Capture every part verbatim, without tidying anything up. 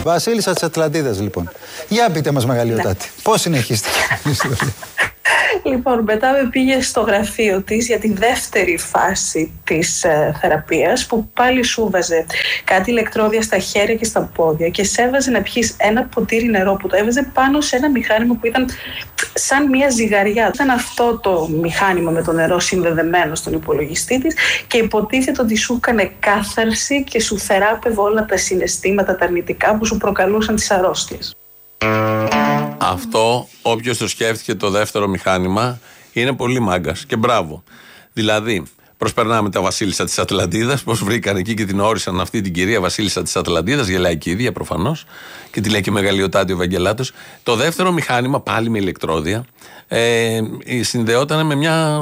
Βασίλισσα της Ατλαντίδας, λοιπόν. Για πείτε μας, Μεγαλειοτάτη, ναι. Πώς συνεχίστηκε η ιστορία? Λοιπόν, μετά με πήγε στο γραφείο της για τη δεύτερη φάση της ε, θεραπείας, που πάλι σου βάζε κάτι ηλεκτρόδια στα χέρια και στα πόδια και σε έβαζε να πιείς ένα ποτήρι νερό που το έβαζε πάνω σε ένα μηχάνημα που ήταν σαν μια ζυγαριά. Ήταν αυτό το μηχάνημα με το νερό συνδεδεμένο στον υπολογιστή της και υποτίθεται ότι σου έκανε κάθαρση και σου θεράπευε όλα τα συναισθήματα, τα αρνητικά που σου προκαλούσαν τις αρρώστιες. Αυτό, όποιος το σκέφτηκε το δεύτερο μηχάνημα, είναι πολύ μάγκας και μπράβο. Δηλαδή, προσπερνάμε τα Βασίλισσα της Ατλαντίδας, πώς βρήκαν εκεί και την όρισαν αυτή την κυρία Βασίλισσα της Ατλαντίδας, γελάει και η ίδια προφανώς, και τη λέει και Μεγαλειοτάτη ο Ευαγγελάτος. Το δεύτερο μηχάνημα, πάλι με ηλεκτρόδια, ε, συνδεόταν με μια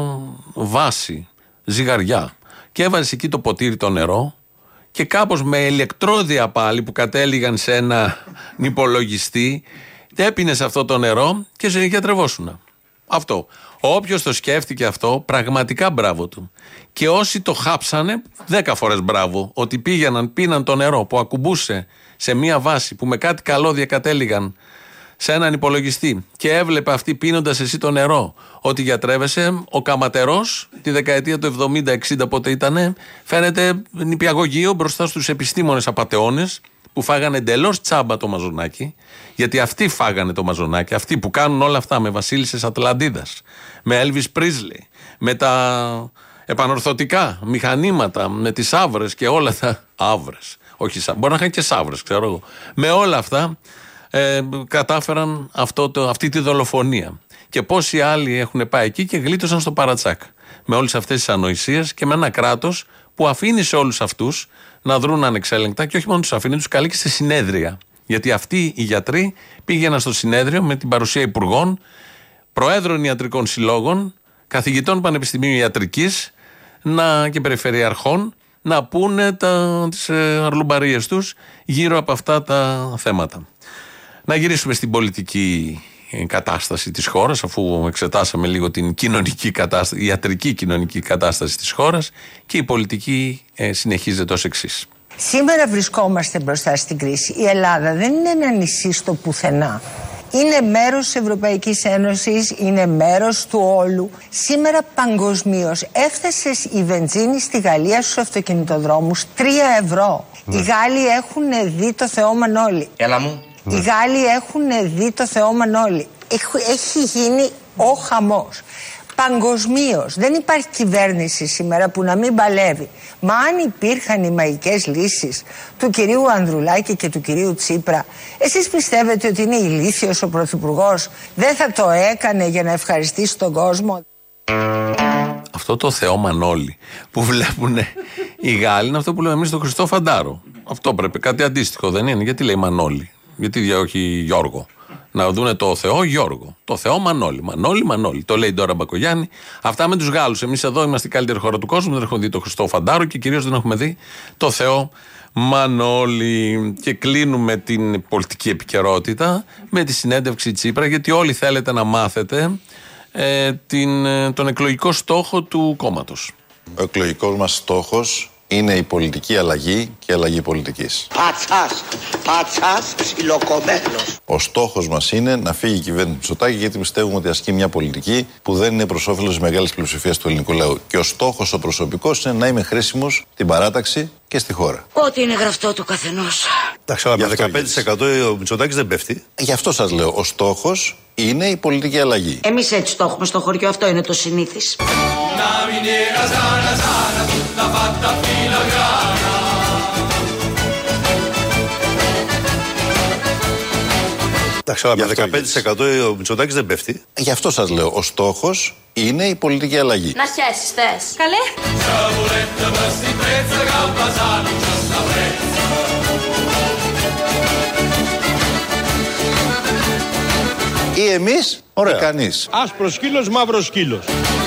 βάση, ζυγαριά. Και έβαζε εκεί το ποτήρι το νερό. Και κάπως με ηλεκτρόδια πάλι που κατέληγαν σε ένα υπολογιστή, έπινες αυτό το νερό και σε γιατρευόσουνα. Αυτό. Όποιος το σκέφτηκε αυτό, πραγματικά μπράβο του. Και όσοι το χάψανε, δέκα φορές μπράβο. Ότι πήγαιναν, πίναν το νερό που ακουμπούσε σε μία βάση που με κάτι καλώδια κατέληγαν σε έναν υπολογιστή και έβλεπε αυτή πίνοντας εσύ το νερό ότι γιατρεύεσαι, ο Καματερός τη δεκαετία του εβδομήντα εξήντα πότε ήτανε, φαίνεται νηπιαγωγείο μπροστά στους επιστήμονες απατεώνες που φάγανε εντελώς τσάμπα το μαζονάκι, γιατί αυτοί φάγανε το μαζονάκι, αυτοί που κάνουν όλα αυτά με Βασίλισσες Ατλαντίδας, με Έλβις Πρίσλι, με τα επανορθωτικά μηχανήματα, με τις άβρες και όλα τα άβρες, όχι, μπορεί να είχαν και σαύρες, ξέρω εγώ, με όλα αυτά. Ε, κατάφεραν αυτό το, αυτή τη δολοφονία. Και πόσοι άλλοι έχουν πάει εκεί και γλίτωσαν στο παρατσάκ. Με όλες αυτές τις ανοησίες και με ένα κράτος που αφήνει σε όλους αυτούς να δρουν ανεξέλεγκτα και όχι μόνο τους αφήνει, τους καλεί και σε συνέδρια. Γιατί αυτοί οι γιατροί πήγαιναν στο συνέδριο με την παρουσία υπουργών, προέδρων ιατρικών συλλόγων, καθηγητών πανεπιστημίου ιατρικής να, και περιφερειαρχών να πούνε τα, τις ε, αρλουμπαρίες τους γύρω από αυτά τα θέματα. Να γυρίσουμε στην πολιτική κατάσταση της χώρας, αφού εξετάσαμε λίγο την κοινωνική κατάσταση, η ιατρική κοινωνική κατάσταση της χώρας, και η πολιτική ε, συνεχίζεται ως εξής. Σήμερα βρισκόμαστε μπροστά στην κρίση. Η Ελλάδα δεν είναι ένα νησί στο πουθενά. Είναι μέρος της Ευρωπαϊκής Ένωσης, είναι μέρος του όλου. Σήμερα παγκοσμίως έφτασε η βενζίνη στη Γαλλία στους αυτοκινητοδρόμους τρία ευρώ. Ναι. Οι Γάλλοι έχουν δει το Θεό Μανώλη. Έλα μου. Οι Γάλλοι έχουν δει το Θεό Μανώλη. Έχει γίνει ο χαμός. Παγκοσμίως δεν υπάρχει κυβέρνηση σήμερα που να μην παλεύει. Μα αν υπήρχαν οι μαγικές λύσεις του κυρίου Ανδρουλάκη και του κυρίου Τσίπρα, εσείς πιστεύετε ότι είναι ηλίθιος ο Πρωθυπουργός? Δεν θα το έκανε για να ευχαριστήσει τον κόσμο? Αυτό το Θεό Μανώλη που βλέπουν οι Γάλλοι είναι αυτό που λέμε εμείς τον Χριστό Φαντάρο. Αυτό πρέπει, κάτι αντίστοιχο δεν είναι? Γιατί λέει Μανώλη? Γιατί όχι Γιώργο? Να δούνε το Θεό Γιώργο. Το Θεό Μανώλη. Μανώλη, Μανώλη. Το λέει τώρα Μπακογιάννη. Αυτά με τους Γάλλους. Εμείς εδώ είμαστε η καλύτερη χώρα του κόσμου. Δεν έχουμε δει το Χριστό Φαντάρο και κυρίως δεν έχουμε δει το Θεό Μανώλη. Και κλείνουμε την πολιτική επικαιρότητα με τη συνέντευξη Τσίπρα, γιατί όλοι θέλετε να μάθετε ε, την, τον εκλογικό στόχο του κόμματος. Ο εκλογικός μας στόχος είναι η πολιτική αλλαγή και η αλλαγή πολιτικής. Πατσάς, πατσάς, ψιλοκομμένος. Ο στόχος μας είναι να φύγει η κυβέρνηση Μητσοτάκη, γιατί πιστεύουμε ότι ασκεί μια πολιτική που δεν είναι προς όφελος της μεγάλης πλειοψηφίας του ελληνικού λαού. Και ο στόχος ο προσωπικός είναι να είμαι χρήσιμος στην παράταξη και στη χώρα. Ό,τι είναι γραφτό του καθενός. Εντάξει, αλλά για δεκαπέντε τοις εκατό ο Μητσοτάκης δεν πέφτει. Γι' αυτό σας λέω, ο στόχος είναι η πολιτική αλλαγή. Εμείς έτσι το έχουμε στο χωριό, αυτό είναι το συνήθις. Εντάξει, αλλά για δεκαπέντε τοις εκατό ο Μητσοτάκης δεν πέφτει. Γι' αυτό σας λέω, ο στόχος είναι η πολιτική αλλαγή. Να χέσεις θες. Καλέ. Ή εμείς, ή κανείς. Άσπρος σκύλος, μαύρος σκύλος.